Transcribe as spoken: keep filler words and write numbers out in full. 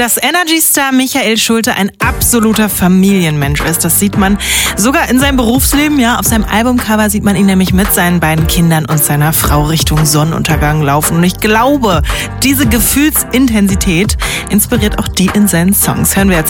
Dass Energy-Star Michael Schulte ein absoluter Familienmensch ist, das sieht man sogar in seinem Berufsleben. Ja, auf seinem Albumcover sieht man ihn nämlich mit seinen beiden Kindern und seiner Frau Richtung Sonnenuntergang laufen. Und ich glaube, diese Gefühlsintensität inspiriert auch die in seinen Songs. Hören wir jetzt